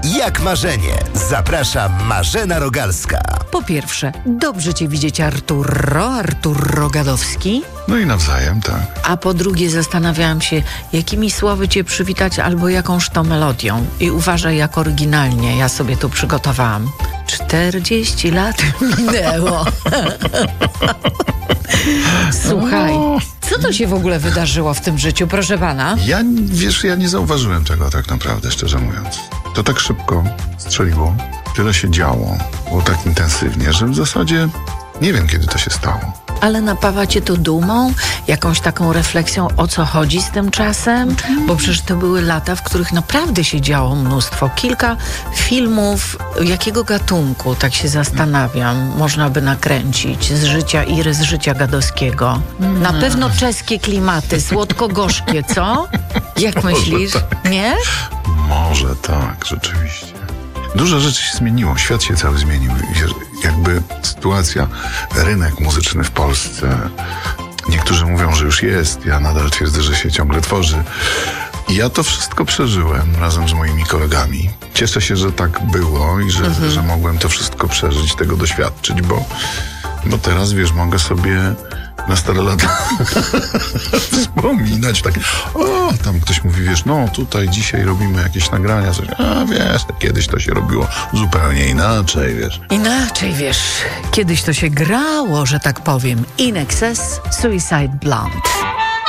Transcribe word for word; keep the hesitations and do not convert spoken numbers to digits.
jak marzenie. Zaprasza Marzena Rogalska. Po pierwsze, dobrze cię widzieć, Arturo, Arturo Gadowski. No i nawzajem, tak. A po drugie, zastanawiałam się, jakimi słowy cię przywitać albo jakąż to melodią. I uważaj, jak oryginalnie ja sobie tu przygotowałam. czterdzieści lat minęło. Słuchaj, co to się w ogóle wydarzyło w tym życiu, proszę pana? Ja, wiesz, ja nie zauważyłem tego tak naprawdę, szczerze mówiąc. To tak szybko strzeliło. Tyle się działo. Było tak intensywnie, że w zasadzie nie wiem, kiedy to się stało. Ale napawa cię to dumą? Jakąś taką refleksją, o co chodzi z tym czasem? Bo przecież to były lata, w których naprawdę się działo mnóstwo. Kilka filmów, jakiego gatunku, tak się zastanawiam, można by nakręcić z życia Iry, z życia Gadowskiego. Na pewno czeskie klimaty, słodko-gorzkie, co? Jak myślisz? Tak. Nie? Może tak, rzeczywiście. Dużo rzeczy się zmieniło, świat się cały zmienił. Wiesz, jakby sytuacja, rynek muzyczny w Polsce, niektórzy mówią, że już jest, ja nadal twierdzę, że się ciągle tworzy. I ja to wszystko przeżyłem razem z moimi kolegami. Cieszę się, że tak było i że, mhm. że mogłem to wszystko przeżyć, tego doświadczyć, bo, bo teraz, wiesz, mogę sobie na stare lata wspominać tak, o, tam ktoś mówi, wiesz, no tutaj dzisiaj robimy jakieś nagrania, coś, a wiesz, kiedyś to się robiło zupełnie inaczej, wiesz. Inaczej, wiesz, kiedyś to się grało, że tak powiem. In Excess, Suicide Blonde.